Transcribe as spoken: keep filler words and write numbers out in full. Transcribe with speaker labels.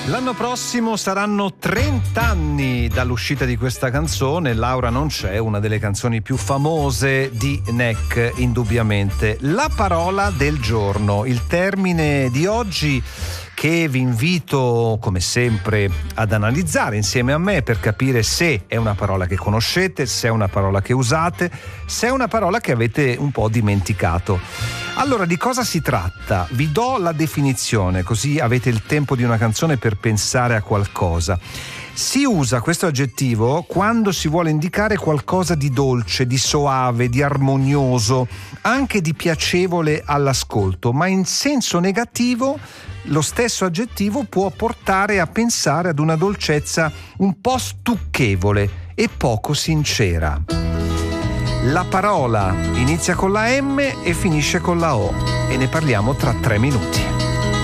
Speaker 1: L'anno prossimo saranno trenta anni dall'uscita di questa canzone. Laura non c'è, una delle canzoni più famose di Nek, indubbiamente. La parola del giorno, il termine di oggi che vi invito come sempre ad analizzare insieme a me per capire se è una parola che conoscete, se è una parola che usate, se è una parola che avete un po' dimenticato. Allora, di cosa si tratta? Vi do la definizione, così avete il tempo di una canzone per pensare a qualcosa. Si usa questo aggettivo quando si vuole indicare qualcosa di dolce, di soave, di armonioso, anche di piacevole all'ascolto, ma in senso negativo lo stesso aggettivo può portare a pensare ad una dolcezza un po' stucchevole e poco sincera. La parola inizia con la M e finisce con la O e ne parliamo tra tre minuti.